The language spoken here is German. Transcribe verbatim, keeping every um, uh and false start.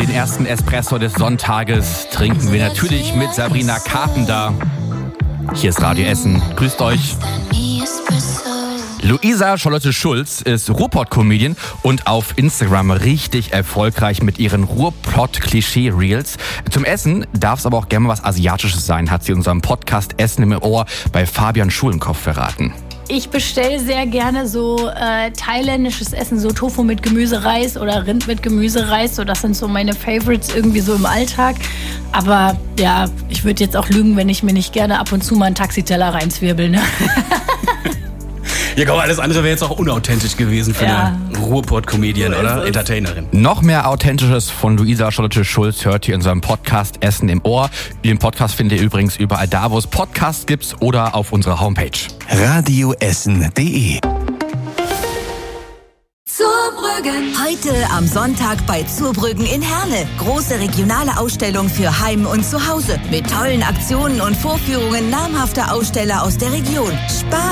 Den ersten Espresso des Sonntages trinken wir natürlich mit Sabrina Carpenter. Hier ist Radio Essen. Grüßt euch. Luisa Charlotte Schulz ist Ruhrpott-Comedian und auf Instagram richtig erfolgreich mit ihren Ruhrpott-Klischee-Reels. Zum Essen darf es aber auch gerne mal was Asiatisches sein, hat sie in unserem Podcast Essen im Ohr bei Fabian Schulenkopf verraten. Ich bestelle sehr gerne so äh, thailändisches Essen, so Tofu mit Gemüsereis oder Rind mit Gemüsereis. So, das sind so meine Favorites irgendwie so im Alltag. Aber ja, ich würde jetzt auch lügen, wenn ich mir nicht gerne ab und zu mal einen Taxiteller reinzwirbel. Ne? Ja, komm, alles andere wäre jetzt auch unauthentisch gewesen für Ja. eine Ruhrpott-Comedian, So oder? ist es. Entertainerin. Noch mehr Authentisches von Luisa Charlotte Schulz hört ihr in unserem Podcast Essen im Ohr. Den Podcast findet ihr übrigens überall da, wo es Podcasts gibt oder auf unserer Homepage. radioessen punkt de Zurbrüggen. Heute am Sonntag bei Zurbrüggen in Herne. Große regionale Ausstellung für Heim und Zuhause. Mit tollen Aktionen und Vorführungen namhafter Aussteller aus der Region. Spaß